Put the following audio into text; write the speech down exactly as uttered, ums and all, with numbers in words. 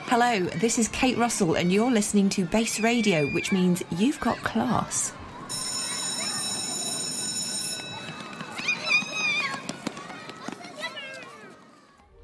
Hello, this is Kate Russell and you're listening to Base Radio, which means you've got class.